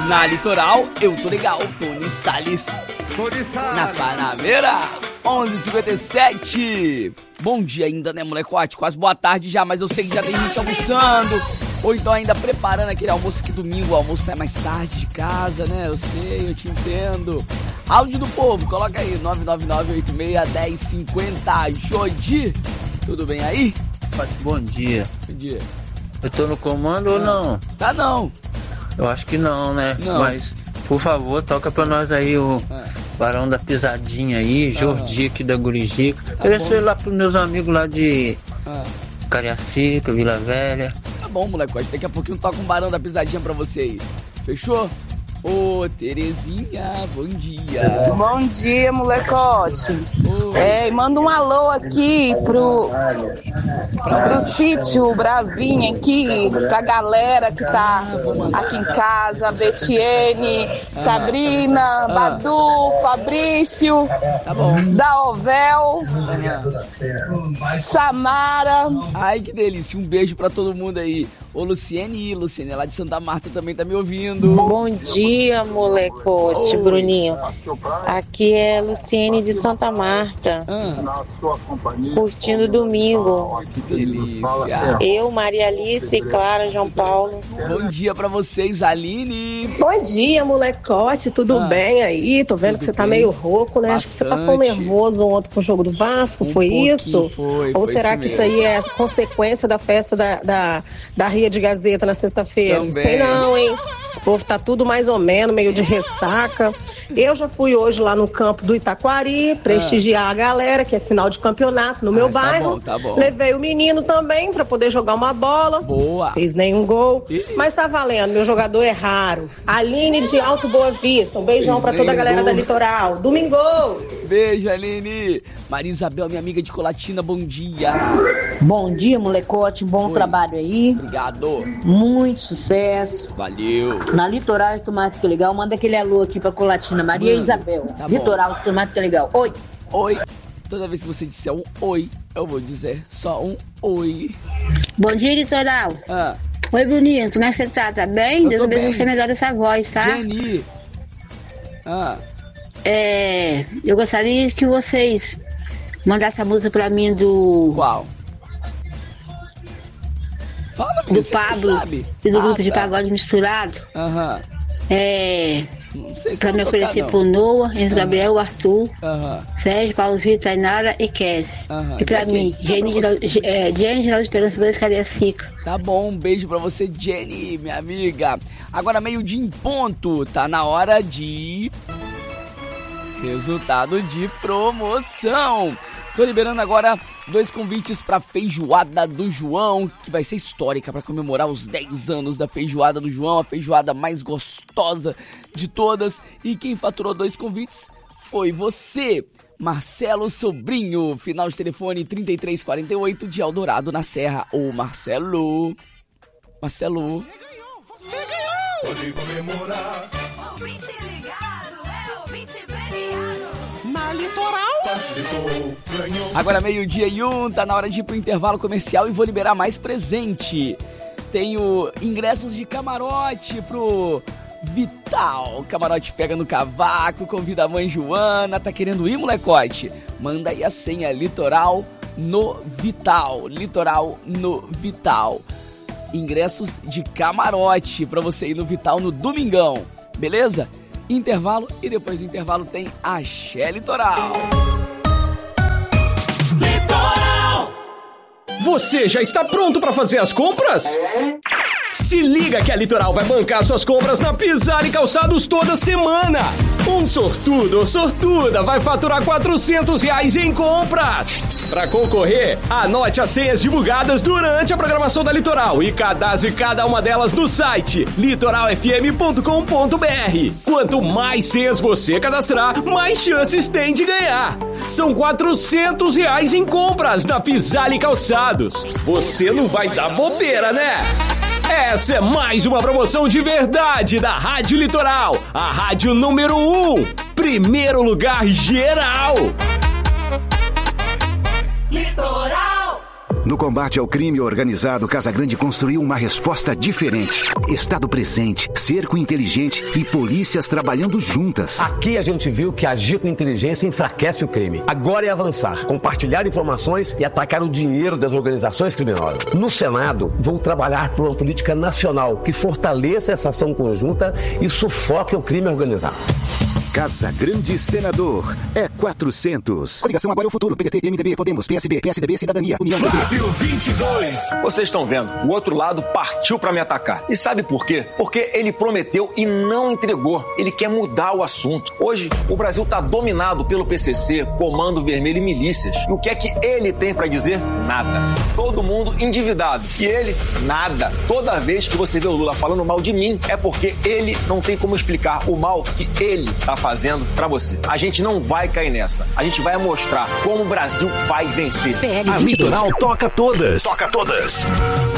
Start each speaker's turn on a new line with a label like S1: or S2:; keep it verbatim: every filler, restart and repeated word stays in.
S1: Na Litoral, eu tô legal, Tony Salles.
S2: Tony Salles.
S1: Na Panameira, onze e cinquenta e sete. Bom dia ainda, né, molecote? Quase boa tarde já, mas eu sei que já tem gente almoçando. Ou então ainda preparando aquele almoço que domingo o almoço sai mais tarde de casa, né? Eu sei, eu te entendo. Áudio do povo, coloca aí, nove nove nove oito seis um zero cinco zero. Jodi, tudo bem aí?
S3: Bom dia.
S1: Bom dia.
S3: Eu tô no comando ou não?
S1: Tá não.
S3: Eu acho que não, né?
S1: Não.
S3: Mas, por favor, toca pra nós aí o
S1: Ah.
S3: Barão da Pisadinha aí, Jordi aqui da Gurijica.
S1: Tá
S3: Eu
S1: bom.
S3: sei lá pros meus amigos lá de
S1: Ah.
S3: Cariacica, Vila Velha.
S1: Tá bom, molecote, daqui a pouquinho toca um Barão da Pisadinha pra você aí. Fechou? Ô, Terezinha, bom dia.
S4: Bom dia, molecote.
S1: Ô,
S4: É, e manda um alô aqui pro, pro sítio Bravinha aqui, pra galera que tá aqui em casa, Betiene, Sabrina, Badu, Fabrício,
S1: tá bom.
S4: Daovel, Samara.
S1: Ai, que delícia. Um beijo pra todo mundo aí. Ô, Luciene, Luciene lá de Santa Marta também tá me ouvindo.
S5: Bom dia, molecote,
S1: Oi.
S5: Bruninho. Aqui é Luciene de Santa Marta,
S1: Ah,
S5: curtindo domingo.
S1: que delícia.
S5: Eu, Maria Alice, Clara, João Paulo.
S1: Bom dia pra vocês, Aline.
S6: Bom dia, molecote, tudo
S1: Ah,
S6: bem aí? Tô vendo
S1: tudo
S6: que você tá
S1: bem.
S6: meio rouco, né? Acho que você passou
S1: Bastante.
S6: nervoso ontem com o jogo do Vasco,
S1: Um
S6: foi
S1: pouquinho,
S6: isso?
S1: foi,
S6: Ou
S1: foi
S6: será
S1: isso
S6: que isso
S1: mesmo.
S6: aí é consequência da festa da, da, da Ria de Gazeta na sexta-feira? Não
S1: Também.
S6: sei não, hein? O povo tá tudo mais ou menos, meio de ressaca. Eu já fui hoje lá no campo do Itaquari, prestigiar a galera, que é final de campeonato no meu
S1: Ah, tá
S6: bairro.
S1: bom, tá bom.
S6: Levei o menino também pra poder jogar uma bola.
S1: Boa.
S6: Fez nenhum gol,
S1: Ih.
S6: mas tá valendo, meu jogador é raro. Aline de Alto Boa Vista, um beijão
S1: Fez
S6: pra toda a
S1: nenhum
S6: galera
S1: gol.
S6: da Litoral. Domingo!
S1: Beijo, Aline. Maria Isabel, minha amiga de Colatina, bom dia.
S7: Bom dia, molecote. Bom
S1: Oi.
S7: trabalho aí.
S1: Obrigado.
S7: Muito sucesso.
S1: Valeu.
S7: Na Litoral de Tomate que legal, manda aquele alô aqui pra Colatina. Maria
S1: Manda.
S7: Isabel.
S1: Tá bom.
S7: Litoral de Tomate que legal. Oi.
S1: Oi. Toda vez que você disser um oi, eu vou dizer só um oi.
S8: Bom dia, Litoral.
S1: Ah,
S8: Oi, Bruninho, como é que você tá? Tá bem?
S1: Eu
S8: Deus
S1: tô
S8: abençoe
S1: bem.
S8: você melhor essa voz, tá?
S1: Jenny. Ah,
S8: É, eu gostaria que vocês mandassem a música pra mim do,
S1: qual? Fala,
S8: do
S1: você que
S8: Pablo
S1: sabe.
S8: e do
S1: Ah,
S8: grupo de
S1: tá.
S8: pagode misturado.
S1: Aham.
S8: É,
S1: Não sei se
S8: pra
S1: eu
S8: me
S1: vou tocar,
S8: oferecer
S1: não.
S8: pro Noah, Enzo Gabriel, Arthur,
S1: Aham.
S8: Sérgio, Paulo Vitor, Tainara e Kézia.
S1: Aham.
S8: E pra
S1: E pra
S8: mim,
S1: quem?
S8: Jenny
S1: Pra
S8: de,
S1: você.
S8: é, Jenny Geraldo Esperança dois, Cariacica.
S1: Tá bom, um beijo pra você, Jenny, minha amiga. Agora meio-dia em ponto, tá na hora de... Resultado de promoção. Tô liberando agora dois convites pra feijoada do João, que vai ser histórica pra comemorar os dez anos da feijoada do João, a feijoada mais gostosa de todas. E quem faturou dois convites foi você, Marcelo Sobrinho, final de telefone trinta e três quarenta e oito de Eldorado na Serra. Ô Marcelo, Marcelo.
S2: Pode comemorar.
S9: Ouvinte ligado, é ouvinte premiado.
S6: Na Litoral!
S2: Participou, ganhou.
S1: Agora meio-dia e um, tá na hora de ir pro intervalo comercial e vou liberar mais presente. Tenho ingressos de camarote pro Vital. Camarote pega no cavaco, convida a mãe Joana. Tá querendo ir, molecote? Manda aí a senha Litoral no Vital. Litoral no Vital. Ingressos de camarote pra você ir no Vital no domingão. Beleza? Intervalo e depois do intervalo tem Axé Litoral.
S10: Você já está pronto para fazer as compras? Se liga que a Litoral vai bancar suas compras na Pisar e Calçados toda semana. Um sortudo ou sortuda vai faturar quatrocentos reais em compras. Para concorrer, anote as senhas divulgadas durante a programação da Litoral e cadastre cada uma delas no site litoral f m ponto com ponto b r. Quanto mais senhas você cadastrar, mais chances tem de ganhar. São quatrocentos reais em compras na Pisar e Calçados. Você não vai dar bobeira, né? Essa é mais uma promoção de verdade da Rádio Litoral, a rádio número um, primeiro lugar geral.
S9: Litoral.
S11: No combate ao crime organizado, Casagrande construiu uma resposta diferente. Estado presente, cerco inteligente e polícias trabalhando juntas.
S12: Aqui a gente viu que agir com inteligência enfraquece o crime. Agora é avançar, compartilhar informações e atacar o dinheiro das organizações criminosas. No Senado, vou trabalhar por uma política nacional que fortaleça essa ação conjunta e sufoque o crime organizado.
S11: Casagrande Senador é quatrocentos. Coligação Agora é o Futuro. P D T, M D B, Podemos, P S B, P S D B, Cidadania, União.
S13: Flávio vinte e dois. Vocês estão vendo? O outro lado partiu pra me atacar. E sabe por quê? Porque ele prometeu e não entregou. Ele quer mudar o assunto. Hoje, o Brasil tá dominado pelo P C C, Comando Vermelho e milícias. E o que é que ele tem pra dizer? Nada. Todo mundo endividado. E ele, nada. Toda vez que você vê o Lula falando mal de mim, é porque ele não tem como explicar o mal que ele tá fazendo pra você. A gente não vai cair nessa. A gente vai mostrar como o Brasil vai vencer.
S14: A Litoral toca todas. Toca todas.